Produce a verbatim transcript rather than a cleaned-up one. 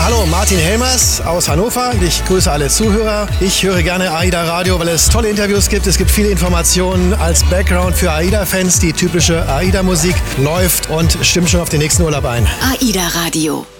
Hallo, Martin Helmers aus Hannover. Ich grüße alle Zuhörer. Ich höre gerne AIDA Radio, weil es tolle Interviews gibt. Es gibt viele Informationen als Background für AIDA-Fans. Die typische AIDA-Musik läuft und stimmt schon auf den nächsten Urlaub ein. AIDA Radio.